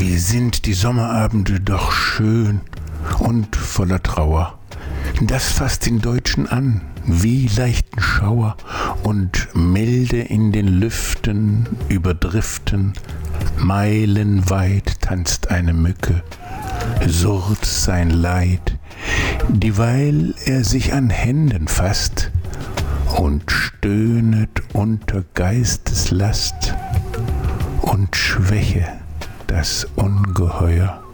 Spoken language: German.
Wie sind die Sommerabende doch schön und voller Trauer. Das fasst den Deutschen an, wie leichten Schauer, und milde in den Lüften überdriften. Meilenweit tanzt eine Mücke, surrt sein Leid, dieweil er sich an Händen fasst und stöhnet unter Geisteslast und Schwäche das Ungeheuer.